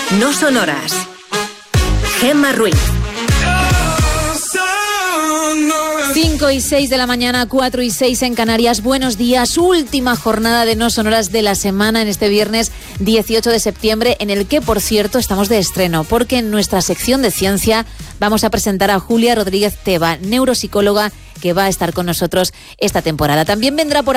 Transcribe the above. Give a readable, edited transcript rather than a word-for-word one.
No Sonoras. Gemma Ruiz. 5 y 6 de la mañana, 4 y 6 en Canarias. Buenos días, última jornada de No Sonoras de la semana en este viernes 18 de septiembre, en el que, por cierto, estamos de estreno, porque en nuestra sección de ciencia vamos a presentar a Julia Rodríguez Teba, neuropsicóloga, que va a estar con nosotros esta temporada. También vendrá por